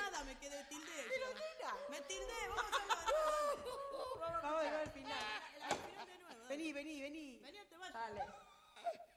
nada, me quedé tilde. Pero nena. Me tildé, vamos a hacerlo de nuevo. Vamos a ver al final. Al final de nuevo. Dale. Vení. Vení, te vas. Dale.